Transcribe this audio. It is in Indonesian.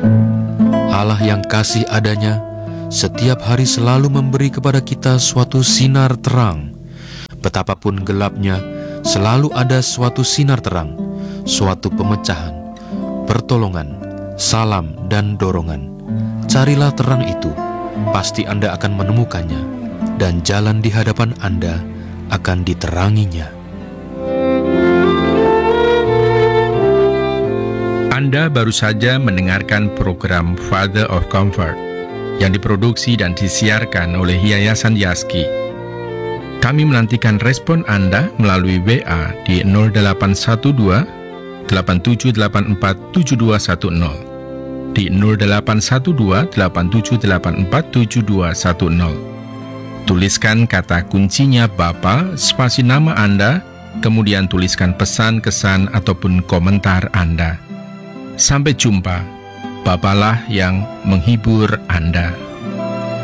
Allah yang kasih adanya setiap hari selalu memberi kepada kita suatu sinar terang. Betapapun gelapnya, selalu ada suatu sinar terang, suatu pemecahan, pertolongan, salam, dan dorongan. Carilah terang itu, pasti Anda akan menemukannya, dan jalan di hadapan Anda akan diteranginya. Anda baru saja mendengarkan program Father of Comfort yang diproduksi dan disiarkan oleh Yayasan Yaski. Kami menantikan respon Anda melalui WA di 0812 8784 7210, di 0812 8784 7210. Tuliskan kata kuncinya Bapa, spasi nama Anda, kemudian tuliskan pesan, kesan, ataupun komentar Anda. Sampai jumpa, Bapalah yang menghibur Anda.